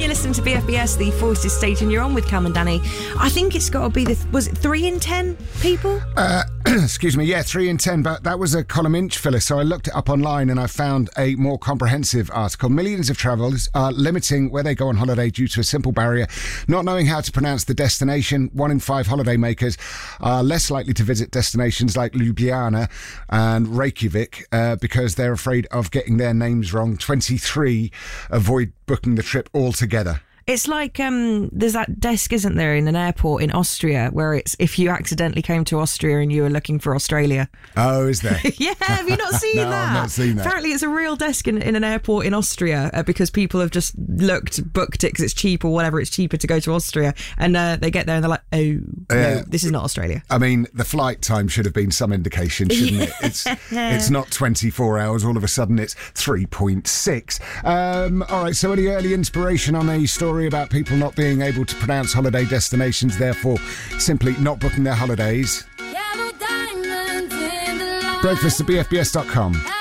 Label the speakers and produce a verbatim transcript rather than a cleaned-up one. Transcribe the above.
Speaker 1: listening to B F B S, the Forces station. You're on with Cam and Danny. I think it's got to be the... Was it three in ten people?
Speaker 2: Uh, excuse me, yeah, three in ten, but that was a column inch filler, so I looked it up online and I found a more comprehensive article. Millions of travellers are limiting where they go on holiday due to a simple barrier, not knowing how to pronounce the destination. One in five holiday makers are less likely to visit destinations like Ljubljana and Reykjavik uh, because they're afraid of getting their names wrong. twenty-three avoid booking the trip altogether.
Speaker 1: It's like um, there's that desk, isn't there, in an airport in Austria, where it's if you accidentally came to Austria and you were looking for Australia.
Speaker 2: Oh, is there?
Speaker 1: Yeah, have you not seen
Speaker 2: no,
Speaker 1: that?
Speaker 2: I've not seen that.
Speaker 1: Apparently, it's a real desk in, in an airport in Austria uh, because people have just looked, booked it because it's cheap or whatever. It's cheaper to go to Austria, and uh, they get there and they're like, "Oh,
Speaker 2: uh,
Speaker 1: no, this is not Australia."
Speaker 2: I mean, the flight time should have been some indication, shouldn't it? It's it's not twenty-four hours. All of a sudden, it's three point six. Um, all right. So, any early inspiration on a story about people not being able to pronounce holiday destinations, therefore simply not booking their holidays? Breakfast at b f b s dot com.